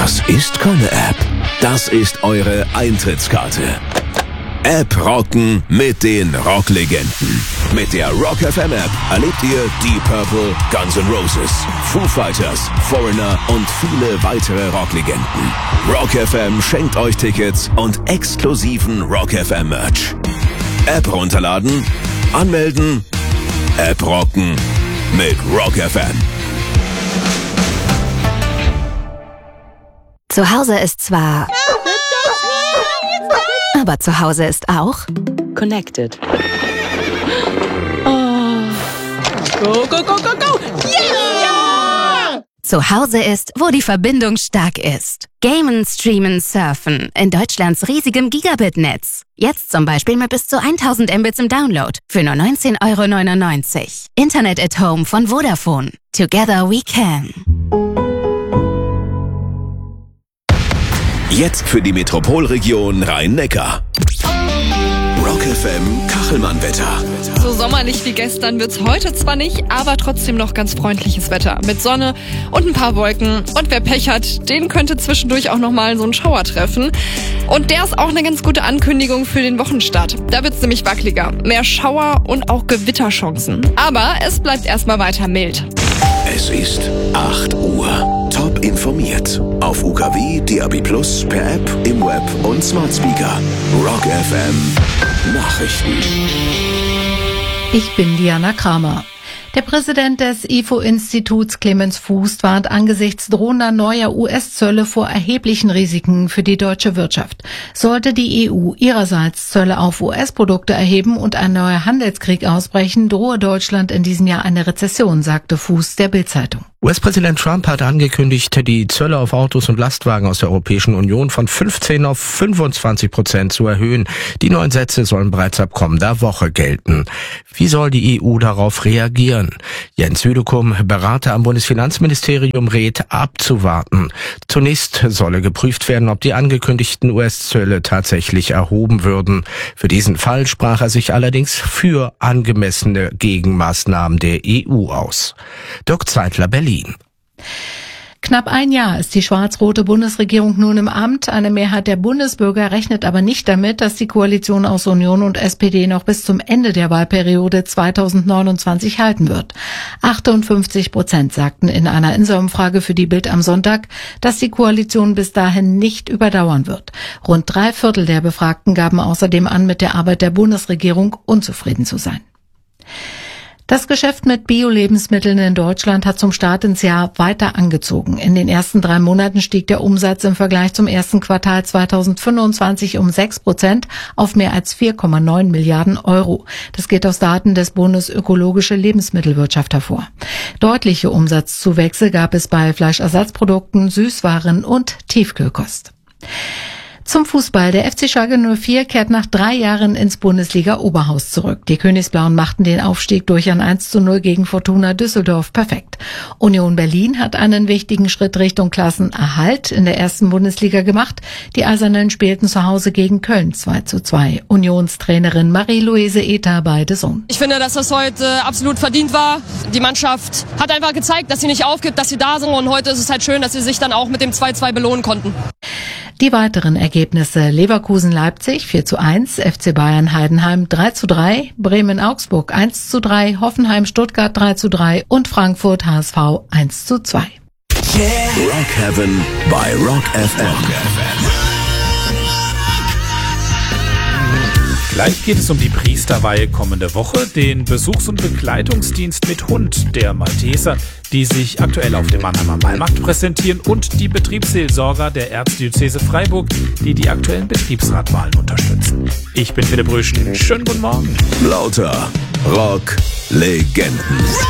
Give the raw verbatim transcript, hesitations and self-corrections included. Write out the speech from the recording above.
Das ist keine App. Das ist eure Eintrittskarte. App rocken mit den Rocklegenden. Mit der Rock F M App erlebt ihr Deep Purple, Guns N' Roses, Foo Fighters, Foreigner und viele weitere Rocklegenden. Rock F M schenkt euch Tickets und exklusiven Rock F M Merch. App runterladen, anmelden, App rocken mit Rock F M. Zu Hause ist zwar... Aber zu Hause ist auch... Connected. Oh. Go, go, go, go, go! Yeah! Zu Hause ist, wo die Verbindung stark ist. Gamen, Streamen, Surfen in Deutschlands riesigem Gigabit-Netz. Jetzt zum Beispiel mit bis zu tausend Mbits im Download für nur neunzehn Euro neunundneunzig. Internet at Home von Vodafone. Together we can. Jetzt für die Metropolregion Rhein-Neckar. Rock F M Kachelmann-Wetter. So sommerlich wie gestern wird's heute zwar nicht, aber trotzdem noch ganz freundliches Wetter. Mit Sonne und ein paar Wolken. Und wer Pech hat, den könnte zwischendurch auch nochmal so ein Schauer treffen. Und der ist auch eine ganz gute Ankündigung für den Wochenstart. Da wird's nämlich wackeliger. Mehr Schauer und auch Gewitterchancen. Aber es bleibt erstmal weiter mild. Es ist acht Uhr. Top informiert. Auf U K W, D A B Plus, per App, im Web und Smart Speaker. Rock F M Nachrichten. Ich bin Diana Kramer. Der Präsident des I F O-Instituts Clemens Fuß warnt angesichts drohender neuer U S-Zölle vor erheblichen Risiken für die deutsche Wirtschaft. Sollte die E U ihrerseits Zölle auf U S-Produkte erheben und ein neuer Handelskrieg ausbrechen, drohe Deutschland in diesem Jahr eine Rezession, sagte Fuß der Bild-Zeitung. U S-Präsident Trump hat angekündigt, die Zölle auf Autos und Lastwagen aus der Europäischen Union von fünfzehn auf fünfundzwanzig Prozent zu erhöhen. Die neuen Sätze sollen bereits ab kommender Woche gelten. Wie soll die E U darauf reagieren? Jens Südekum, Berater am Bundesfinanzministerium, rät, abzuwarten. Zunächst solle geprüft werden, ob die angekündigten U S-Zölle tatsächlich erhoben würden. Für diesen Fall sprach er sich allerdings für angemessene Gegenmaßnahmen der E U aus. Dirk Zeitler, Berlin. Knapp ein Jahr ist die schwarz-rote Bundesregierung nun im Amt. Eine Mehrheit der Bundesbürger rechnet aber nicht damit, dass die Koalition aus Union und S P D noch bis zum Ende der Wahlperiode zweitausendneunundzwanzig halten wird. achtundfünfzig Prozent sagten in einer Insa-Umfrage für die Bild am Sonntag, dass die Koalition bis dahin nicht überdauern wird. Rund drei Viertel der Befragten gaben außerdem an, mit der Arbeit der Bundesregierung unzufrieden zu sein. Das Geschäft mit Bio-Lebensmitteln in Deutschland hat zum Start ins Jahr weiter angezogen. In den ersten drei Monaten stieg der Umsatz im Vergleich zum ersten Quartal zweitausendfünfundzwanzig um sechs Prozent auf mehr als vier Komma neun Milliarden Euro. Das geht aus Daten des Bundes Ökologische Lebensmittelwirtschaft hervor. Deutliche Umsatzzuwächse gab es bei Fleischersatzprodukten, Süßwaren und Tiefkühlkost. Zum Fußball. Der F C Schalke null vier kehrt nach drei Jahren ins Bundesliga-Oberhaus zurück. Die Königsblauen machten den Aufstieg durch ein eins zu null gegen Fortuna Düsseldorf perfekt. Union Berlin hat einen wichtigen Schritt Richtung Klassenerhalt in der ersten Bundesliga gemacht. Die Eisernen spielten zu Hause gegen Köln zwei zu zwei. Unionstrainerin Marie-Louise Ether bei The Zone. Ich finde, dass das heute absolut verdient war. Die Mannschaft hat einfach gezeigt, dass sie nicht aufgibt, dass sie da sind. Und heute ist es halt schön, dass sie sich dann auch mit dem zwei zu zwei belohnen konnten. Die weiteren Ergebnisse: Leverkusen-Leipzig vier zu eins, F C Bayern-Heidenheim drei zu drei, Bremen-Augsburg eins zu drei, Hoffenheim-Stuttgart drei zu drei und Frankfurt-H S V eins zu zwei. Yeah. Rock Heaven bei Rock F M. Gleich geht es um die Priesterweihe kommende Woche, den Besuchs- und Begleitungsdienst mit Hund der Malteser, die sich aktuell auf dem Mannheimer Ballmarkt präsentieren, und die Betriebsseelsorger der Erzdiözese Freiburg, die die aktuellen Betriebsratwahlen unterstützen. Ich bin Philipp Röschen. Schönen guten Morgen. Lauter Rock-Legenden.